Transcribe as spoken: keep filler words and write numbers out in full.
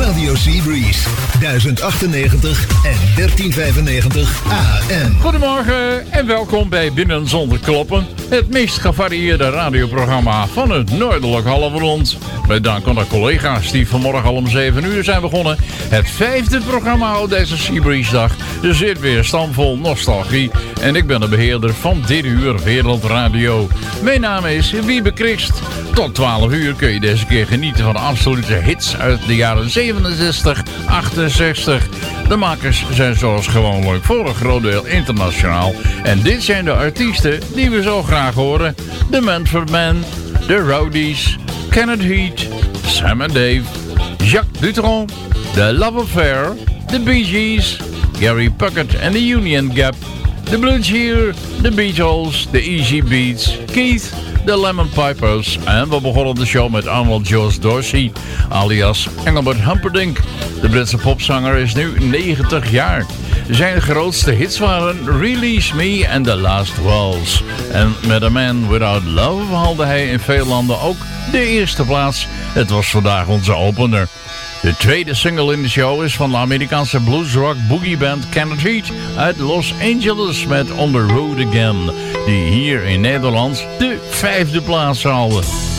Radio Seabreeze, duizend achtennegentig en dertien vijfennegentig A M. Goedemorgen en welkom bij Binnen Zonder Kloppen, het meest gevarieerde radioprogramma van het noordelijk halfrond. Met dank aan de collega's die vanmorgen al om zeven uur zijn begonnen. Het vijfde programma op deze Seabreeze dag. Er zit weer stamvol nostalgie en ik ben de beheerder van dit uur Wereldradio. Mijn naam is Wiebe Christ. Tot twaalf uur kun je deze keer genieten van de absolute hits uit de jaren zevenenzestig, achtenzestig. De makers zijn zoals gewoonlijk voor een groot deel internationaal. En dit zijn de artiesten die we zo graag horen. The Manfred Man, The Roadies, Kenneth Heat, Sam and Dave, Jacques Dutronc, The Love Affair, The Bee Gees, Gary Puckett and the Union Gap, The Blue Cheer, The Beatles, The Easy Beats, Keith, The Lemon Pipers. En we begonnen de show met Arnold Joe Dorsey, alias Engelbert Humperdinck. De Britse popzanger is nu negentig jaar. Zijn grootste hits waren Release Me and The Last Waltz. En met A Man Without Love haalde hij in veel landen ook de eerste plaats. Het was vandaag onze opener. De tweede single in de show is van de Amerikaanse bluesrock boogieband Kenneth Heat uit Los Angeles met On The Road Again, die hier in Nederland de vijfde plaats haalde.